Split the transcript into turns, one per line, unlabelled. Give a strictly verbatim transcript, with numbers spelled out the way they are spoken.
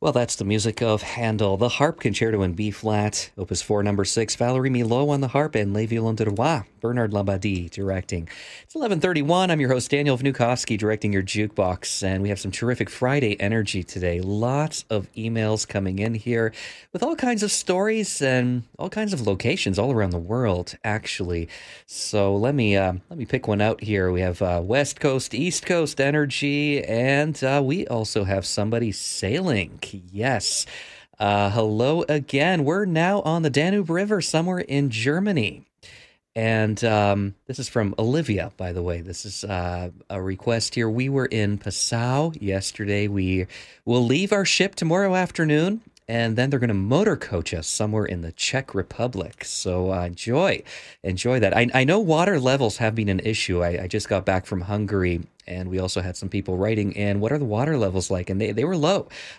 Well, that's the music of Handel, the harp concerto in B flat, opus four, number six, Valerie Milot on the harp, and Les Violons de Roi, Bernard Labadie directing. It's eleven thirty-one. I'm your host, Daniel Vnukovsky, directing your jukebox, and we have some terrific Friday energy today. Lots of emails coming in here with all kinds of stories and all kinds of locations all around the world, actually. So let me uh, let me pick one out here. We have uh, West Coast, East Coast energy, and uh, we also have somebody sailing. Yes. Uh, hello again. We're now on the Danube River somewhere in Germany. And um, this is from Olivia, by the way. This is uh, a request here. We were in Passau yesterday. We will leave our ship tomorrow afternoon, and then they're going to motor coach us somewhere in the Czech Republic. So uh, enjoy, enjoy that. I, I know water levels have been an issue. I, I just got back from Hungary, and we also had some people writing in, what are the water levels like? And they, they were low.